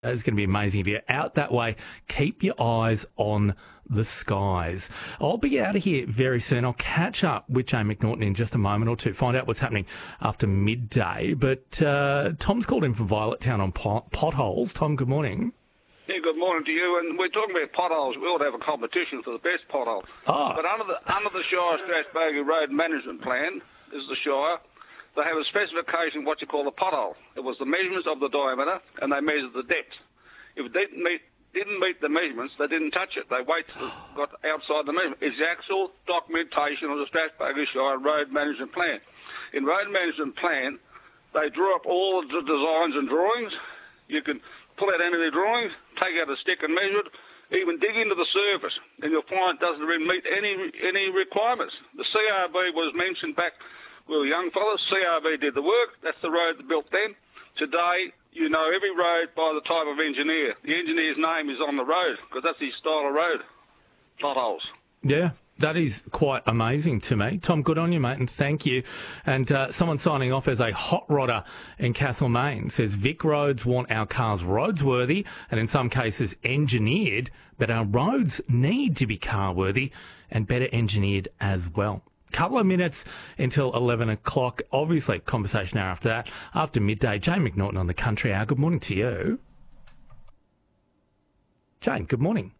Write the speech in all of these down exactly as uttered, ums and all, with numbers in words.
It's going to be amazing. If you're out that way, keep your eyes on the skies. I'll be out of here very soon. I'll catch up with Jane McNaughton in just a moment or two, find out what's happening after midday. But uh, Tom's called in from Violet Town on pot- potholes. Tom, good morning. Yeah, good morning to you. And we're talking about potholes. We ought to have a competition for the best pothole. Oh. But under the under the Shire Strathbogie Road Management Plan, this is the Shire, they have a specification what you call a pothole. It was the measurements of the diameter, and they measured the depth. If it didn't meet didn't meet the measurements, they didn't touch it. They waited, got outside the measurement. It's the actual documentation of the Strathbogie Shire Road Management Plan. In Road Management Plan, they drew up all the designs and drawings. You can pull out any of the drawings, take out a stick and measure it, even dig into the surface, and you'll find it doesn't really meet any any requirements. The C R B was mentioned back, we were young fellas. C R B did the work. That's the road they built then. Today, you know every road by the type of engineer. The engineer's name is on the road because that's his style of road. Potholes. Yeah, that is quite amazing to me. Tom, good on you, mate, and thank you. And uh, someone signing off as a hot rodder in Castlemaine says, Vic roads want our cars roadsworthy and in some cases engineered, but our roads need to be car-worthy and better engineered as well. Couple of minutes until eleven o'clock. Obviously, conversation hour after that. After midday, Jane McNaughton on the Country Hour. Good morning to you. Jane, good morning.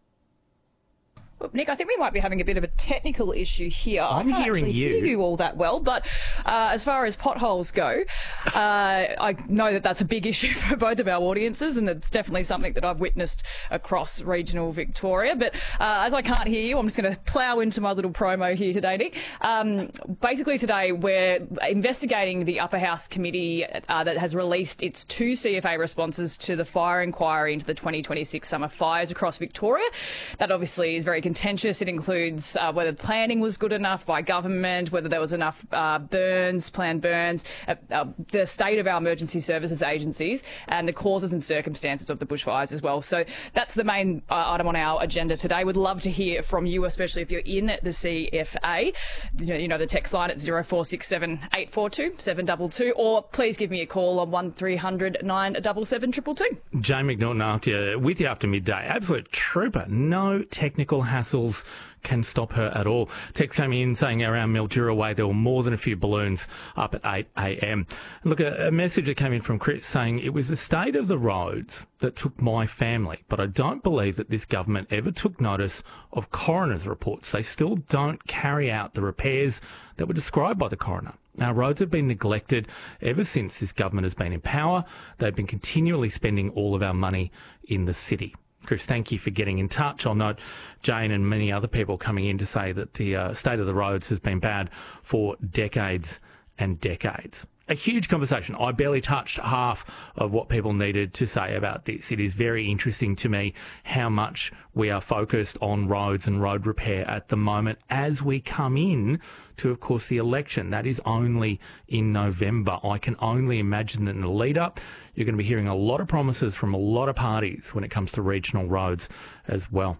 Well, Nick, I think we might be having a bit of a technical issue here. I'm I can't hearing actually you. hear you all that well, but uh, as far as potholes go, uh, I know that that's a big issue for both of our audiences, and it's definitely something that I've witnessed across regional Victoria. But uh, as I can't hear you, I'm just going to plough into my little promo here today, Nick. Um, basically today we're investigating the Upper House Committee uh, that has released its two C F A responses to the fire inquiry into the twenty twenty-six summer fires across Victoria. That obviously is very contentious. It includes uh, whether planning was good enough by government, whether there was enough uh, burns, planned burns, uh, uh, the state of our emergency services agencies, and the causes and circumstances of the bushfires as well. So that's the main uh, item on our agenda today. We'd love to hear from you, especially if you're in the C F A. You know, you know the text line at zero four six seven, eight four two, seven two two, or please give me a call on one three hundred, nine seven seven, two two two. Jane McNaughton after, with you after midday. Absolute trooper. No technical hassles can stop her at all. Text came in saying around Mildura Way there were more than a few balloons up at eight a.m. And look, a, a message that came in from Chris saying it was the state of the roads that took my family, but I don't believe that this government ever took notice of coroner's reports. They still don't carry out the repairs that were described by the coroner. Our roads have been neglected ever since this government has been in power. They've been continually spending all of our money in the city. Chris, thank you for getting in touch. I'll note Jane and many other people coming in to say that the uh, state of the roads has been bad for decades and decades. A huge conversation. I barely touched half of what people needed to say about this. It is very interesting to me how much we are focused on roads and road repair at the moment as we come in to, of course, the election. That is only in November. I can only imagine that in the lead-up, you're going to be hearing a lot of promises from a lot of parties when it comes to regional roads as well.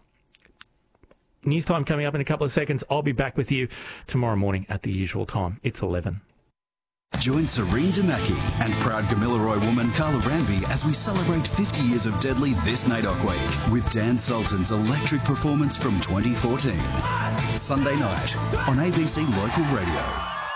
News time coming up in a couple of seconds. I'll be back with you tomorrow morning at the usual time. It's eleven. Join Serene Damaki and proud Gamilaroi woman Carla Ranby as we celebrate fifty years of Deadly this N A I D O C Week with Dan Sultan's electric performance from twenty fourteen. Sunday night on A B C Local Radio.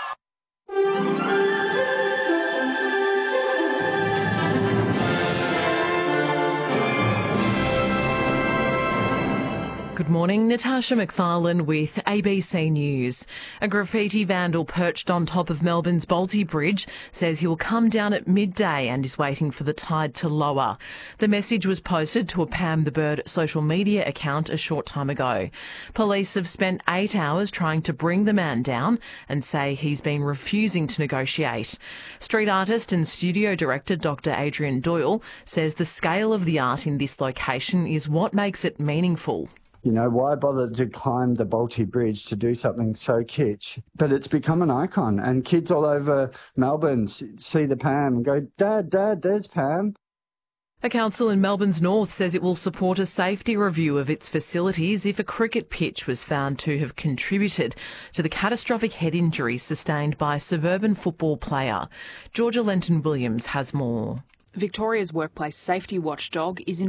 Good morning, Natasha McFarlane with A B C News. A graffiti vandal perched on top of Melbourne's Bolte Bridge says he will come down at midday and is waiting for the tide to lower. The message was posted to a Pam the Bird social media account a short time ago. Police have spent eight hours trying to bring the man down and say he's been refusing to negotiate. Street artist and studio director Doctor Adrian Doyle says the scale of the art in this location is what makes it meaningful. You know, why bother to climb the Bolte Bridge to do something so kitsch? But it's become an icon, and kids all over Melbourne see the Pam and go, Dad, Dad, there's Pam. A council in Melbourne's north says it will support a safety review of its facilities if a cricket pitch was found to have contributed to the catastrophic head injuries sustained by a suburban football player. Georgia Lenton-Williams has more. Victoria's workplace safety watchdog is in